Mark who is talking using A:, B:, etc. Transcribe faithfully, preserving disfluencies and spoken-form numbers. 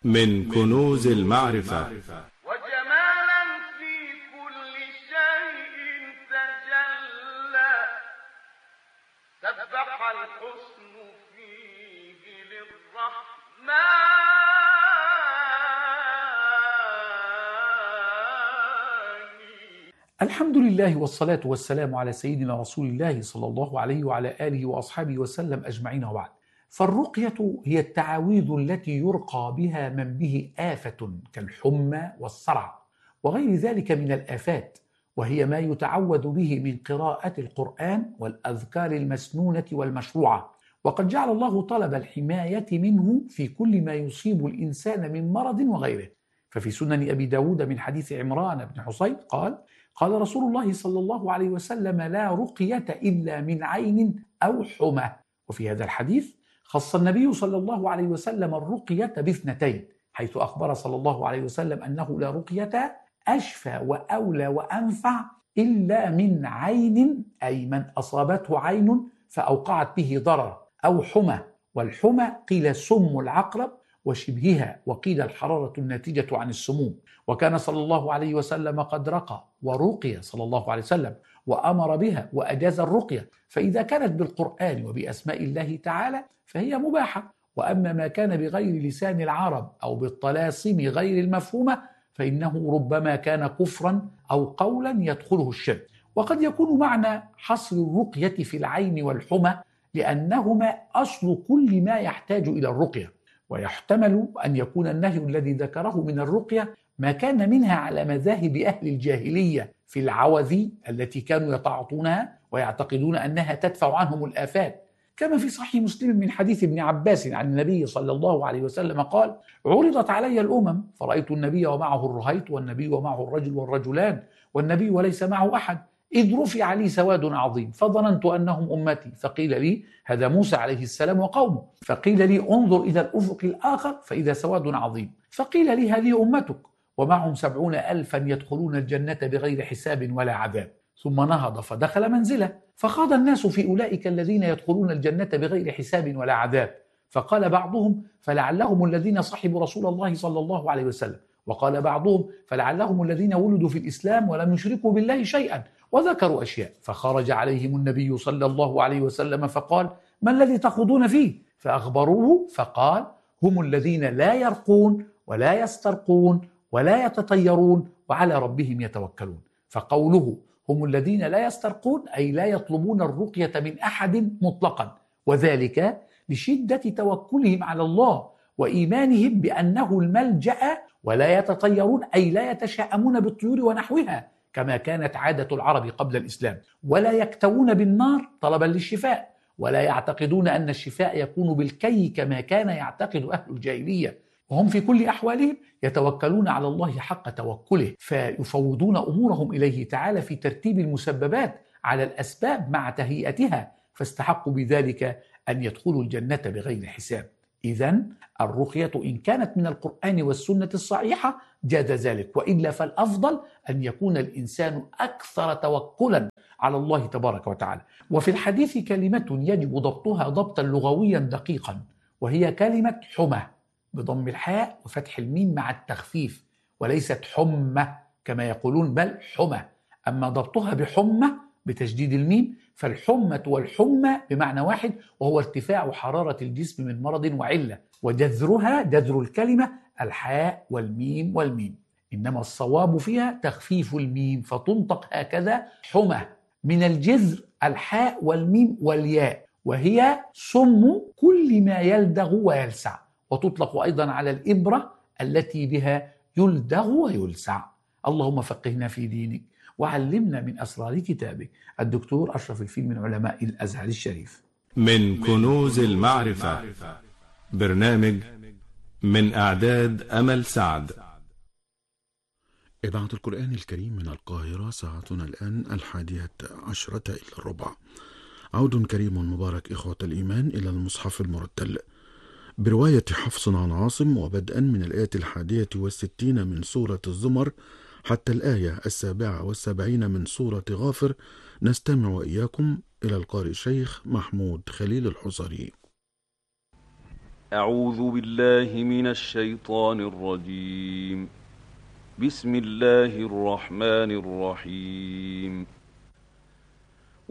A: من كنوز المعرفة.
B: وجمالا في كل شيء تجلى، سبح الحسن فيه للرحمن.
C: الحمد لله والصلاة والسلام على سيدنا رسول الله صلى الله عليه وعلى آله وأصحابه وسلم أجمعين وبعد. فالرقية هي التعاويذ التي يرقى بها من به آفة كالحمى والصرع وغير ذلك من الآفات، وهي ما يتعوذ به من قراءة القرآن والأذكار المسنونة والمشروعة. وقد جعل الله طلب الحماية منه في كل ما يصيب الإنسان من مرض وغيره. ففي سنن أبي داود من حديث عمران بن حصين قال: قال رسول الله صلى الله عليه وسلم: لا رقية إلا من عين أو حمى. وفي هذا الحديث خص النبي صلى الله عليه وسلم الرقية باثنتين، حيث أخبر صلى الله عليه وسلم أنه لا رقية أشفى وأولى وأنفع إلا من عين، أي من أصابته عين فأوقعت به ضرر، أو حمى. والحمى قيل سم العقرب وشبهها، وقيل الحرارة الناتجة عن السموم. وكان صلى الله عليه وسلم قد رقى ورقي صلى الله عليه وسلم وأمر بها وأجاز الرقية، فإذا كانت بالقرآن وبأسماء الله تعالى فهي مباحة. وأما ما كان بغير لسان العرب أو بالطلاسم غير المفهومة فإنه ربما كان كفرا أو قولا يدخله الشرك. وقد يكون معنى حصر الرقية في العين والحمى لأنهما أصل كل ما يحتاج إلى الرقية، ويحتمل أن يكون النهي الذي ذكره من الرقية ما كان منها على مذاهب أهل الجاهلية في العوذ التي كانوا يتعاطونها ويعتقدون أنها تدفع عنهم الآفات، كما في صحيح مسلم من حديث ابن عباس عن النبي صلى الله عليه وسلم قال: عرضت علي الأمم فرأيت النبي ومعه الرهيط والنبي ومعه الرجل والرجلان والنبي وليس معه أحد، إذ رفع لي سواد عظيم فظننت أنهم أمتي، فقيل لي هذا موسى عليه السلام وقومه، فقيل لي انظر إلى الأفق الآخر فإذا سواد عظيم، فقيل لي هذه أمتك ومعهم سبعون ألفا يدخلون الجنة بغير حساب ولا عذاب. ثم نهض فدخل منزله، فخاض الناس في أولئك الذين يدخلون الجنة بغير حساب ولا عذاب، فقال بعضهم: فلعلهم الذين صحبوا رسول الله صلى الله عليه وسلم، وقال بعضهم: فلعلهم الذين ولدوا في الإسلام ولم يشركوا بالله شيئا، وذكروا أشياء. فخرج عليهم النبي صلى الله عليه وسلم فقال: ما الذي تخوضون فيه؟ فأخبروه فقال: هم الذين لا يرقون ولا يسترقون ولا يتطيرون وعلى ربهم يتوكلون. فقوله هم الذين لا يسترقون أي لا يطلبون الرقية من أحد مطلقا، وذلك لشدة توكلهم على الله وإيمانهم بأنه الملجأ، ولا يتطيرون أي لا يتشاءمون بالطيور ونحوها كما كانت عادة العرب قبل الإسلام، ولا يكتوون بالنار طلبا للشفاء، ولا يعتقدون أن الشفاء يكون بالكي كما كان يعتقد أهل الجاهلية، وهم في كل أحوالهم يتوكلون على الله حق توكله، فيفوضون أمورهم إليه تعالى في ترتيب المسببات على الأسباب مع تهيئتها، فاستحقوا بذلك أن يدخلوا الجنة بغير حساب. إذن الرقية إن كانت من القرآن والسنة الصحيحة جاز ذلك، وإلا فالأفضل أن يكون الإنسان أكثر توكلا على الله تبارك وتعالى. وفي الحديث كلمة يجب ضبطها ضبطا لغويا دقيقا، وهي كلمة حمى بضم الحاء وفتح الميم مع التخفيف، وليست حمى كما يقولون بل حمى. أما ضبطها بحمى بتشديد الميم فالحمة والحمى بمعنى واحد، وهو ارتفاع حرارة الجسم من مرض وعلة، وجذرها جذر الكلمة الحاء والميم والميم، إنما الصواب فيها تخفيف الميم فتنطق هكذا حمى، من الجذر الحاء والميم والياء، وهي سم كل ما يلدغ ويلسع، وتطلق أيضا على الإبرة التي بها يلدغ ويلسع. اللهم فقهنا في دينك وعلمنا من أسرار كتابك. الدكتور أشرف الفيل من علماء الأزهر الشريف.
A: من كنوز المعرفة، برنامج من إعداد أمل سعد.
D: إذاعة القرآن الكريم من القاهرة، ساعتنا الآن الحادية عشرة إلى الربع. عود كريم مبارك إخوة الإيمان إلى المصحف المرتل برواية حفص عن عاصم، وبدءا من الآية الحادية والستين من سورة الزمر حتى الآية السابعة والسبعين من سورة غافر، نستمع وإياكم إلى القارئ الشيخ محمود خليل الحصري.
E: أعوذ بالله من الشيطان الرجيم. بسم الله الرحمن الرحيم.